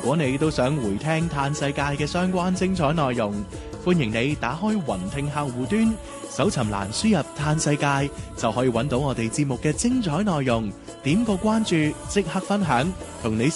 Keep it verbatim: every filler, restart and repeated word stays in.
果你都想回聽嘆世界嘅相關精彩內容，歡迎你打開雲聽客戶端，搜尋欄輸入嘆世界，就可以揾到我哋節目嘅精彩內容。點個關注，即刻分享，同你